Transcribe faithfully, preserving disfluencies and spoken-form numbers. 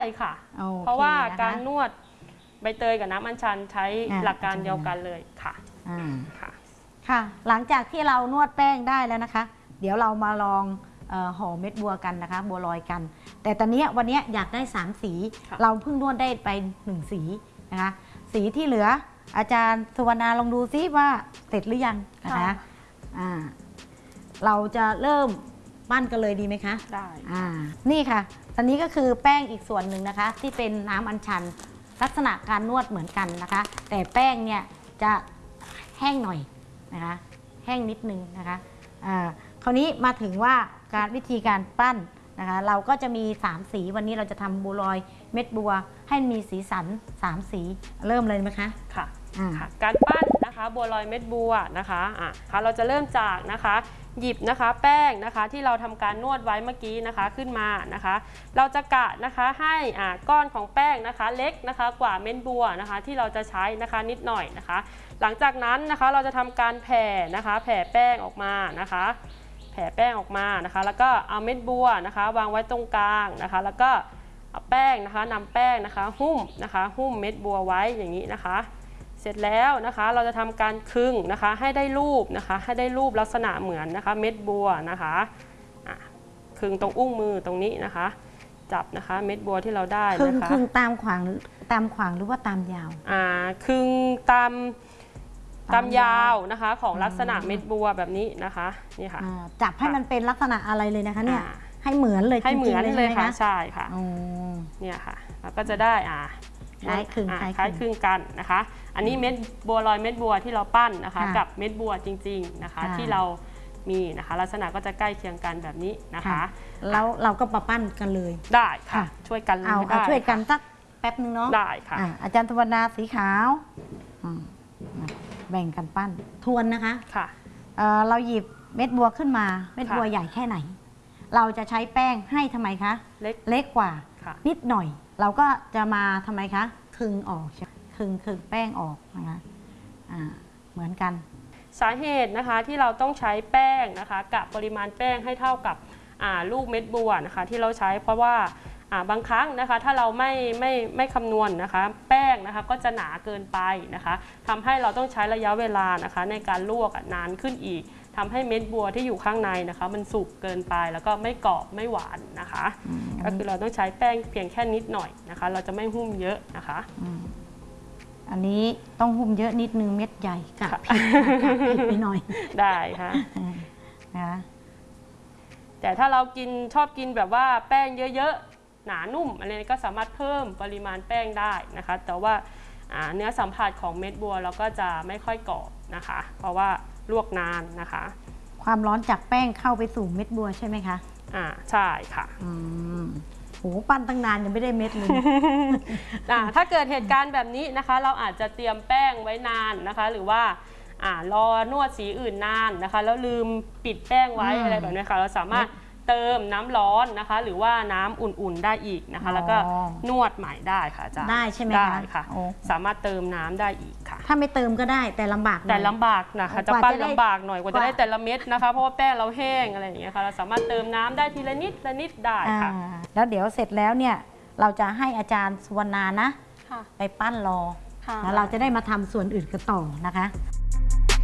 ใช่ค่ะเพราะว่าการนวดใบเตยกับน้ำอัญชันใช้หลักการเดียวกันเลยค่ะค่ะค่ะหลังจากที่เรานวดแป้งได้แล้วนะคะเดี๋ยวเรามาลองห่อเม็ดบัวกันนะคะบัวลอยกันแต่ตอนนี้วันนี้อยากได้สามสีเราเพิ่งนวดได้ไปหนึ่งสีนะคะสีที่เหลืออาจารย์สุวรรณาลองดูซิว่าเสร็จหรือยังนะคะอ่าเราจะเริ่มปั้นกันเลยดีไหมคะได้อ่านี่ค่ะตอนนี้ก็คือแป้งอีกส่วนหนึ่งนะคะที่เป็นน้ำอัญชันลักษณะการนวดเหมือนกันนะคะแต่แป้งเนี่ยจะแห้งหน่อยนะคะแห้งนิดนึงนะคะอ่าคราวนี้มาถึงว่าการวิธีการปั้นนะคะเราก็จะมีสามสีวันนี้เราจะทำบัวลอยเม็ดบัวให้มีสีสันสามสีเริ่มเลยไหมคะค่ะการปั้นนะคะบัวลอยเม็ดบัวนะคะอ่ะเราจะเริ่มจากนะคะหยิบนะคะแป้งนะคะที่เราทำการนวดไว้เมื่อกี้นะคะขึ้นมานะคะเราจะกะนะคะให้อ่าก้อนของแป้งนะคะเล็กนะคะกว่าเม็ดบัวนะคะที่เราจะใช้นะคะนิดหน่อยนะคะหลังจากนั้นนะคะเราจะทำการแผ่นะคะแผ่แป้งออกมานะคะแผ่แป้งออกมานะคะแล้วก็เอาเม็ดบัวนะคะวางไว้ตรงกลางนะคะแล้วก็เอาแป้งนะคะนำแป้งนะคะหุ้มนะคะหุ้มเม็ดบัวไว้อย่างนี้นะคะเสร็จแล้วนะคะเราจะทำการคึงนะคะให้ได้รูปนะคะให้ได้รูปลักษณะเหมือนนะคะเม็ดบัวนะคะคึงตรงอุ้งมือตรงนี้นะคะจับนะคะเม็ดบัวที่เราได้นะคะคึงตามขวางตามขวางหรือว่าตามยาวอ่าคึงตามตามยาวนะคะของลักษณะเม็ดบัวแบบนี้นะคะนี่ค่ะจับให้มันเป็นลักษณะอะไรเลยนะคะเนี่ยให้เหมือนเลยให้เหมือนเลยค่ะใช่ค่ะเนี่ยค่ะแล้วก็จะได้อ่าคล้ายคลึงคล้ายคลึงกันนะคะอันนี้เม็ดบัวลอยเม็ดบัวที่เราปั้นนะคะกับเม็ดบัวจริงๆนะคะที่เรามีนะคะลักษณะก็จะใกล้เคียงกันแบบนี้นะคะแล้วเราก็มาปั้นกันเลยได้ค่ะช่วยกันเอาเอาช่วยกันสักแป๊บนึงเนาะได้ค่ะอาจารย์ธวรรณาสีขาวแบ่งกันปั้นทวนนะคะค่ะเราหยิบเม็ดบัวขึ้นมาเม็ดบัวใหญ่แค่ไหนเราจะใช้แป้งให้ทำไมคะเล็กเล็กกว่านิดหน่อยเราก็จะมาทำไมคะคึงออกคึงคึงแป้งออกนะคะเหมือนกันสาเหตุนะคะที่เราต้องใช้แป้งนะคะกับปริมาณแป้งให้เท่ากับลูกเม็ดบัวนะคะที่เราใช้เพราะว่าบางครั้งนะคะถ้าเราไม่ไม่ไม่คำนวณนะคะแป้งนะคะก็จะหนาเกินไปนะคะทำให้เราต้องใช้ระยะเวลานะคะในการลวกนานขึ้นอีกทำให้เม็ดบัวที่อยู่ข้างในนะคะมันสุกเกินไปแล้วก็ไม่กรอบไม่หวานนะคะก็คือเราต้องใช้แป้งเพียงแค่นิดหน่อยนะคะเราจะไม่หุ้มเยอะนะคะอันนี้ต้องหุ้มเยอะนิดนึงเม็ดใหญ่กะผิดไปหน่อยได้ค่ะนะแต่ถ้าเรากินชอบกินแบบว่าแป้งเยอะๆหนานุ่มอะไรก็สามารถเพิ่มปริมาณแป้งได้นะคะแต่ว่าเนื้อสัมผัสของเม็ดบัวเราก็จะไม่ค่อยกรอบนะคะเพราะว่าลวกนานนะคะความร้อนจากแป้งเข้าไปสู่เม็ดบัวใช่ไหมคะอ่าใช่ค่ะอืมโหปั้นตั้งนานยังไม่ได้เม็ดเลยถ้าเกิดเหตุการณ์แบบนี้นะคะเราอาจจะเตรียมแป้งไว้นานนะคะหรือว่าอ่ารอนวดสีอื่นนานนะคะแล้วลืมปิดแป้งไว้อะไรแบบนี้ค่ะเราสามารถเติมน้ำร้อนนะคะหรือว่าน้ำอุ่นๆได้อีกนะคะแล้วก็นวดใหม่ได้ค่ะอาจารย์ได้ใช่ไหมคะได้ค่ะสามารถเติมน้ำได้อีกค่ะถ้าไม่เติมก็ได้แต่ลำบากแต่ลำบากนะคะจะปั้นลำบากหน่อยกว่าจะได้แต่ละเม็ดนะคะเพราะว่าแป้งเราแห้งอะไรอย่างเงี้ยค่ะเราสามารถเติมน้ำได้ทีละนิดละนิดได้ค่ะแล้วเดี๋ยวเสร็จแล้วเนี่ยเราจะให้อาจารย์สุวรรณานะไปปั้นรอแล้วเราจะได้มาทำส่วนอื่นกันต่อนะคะ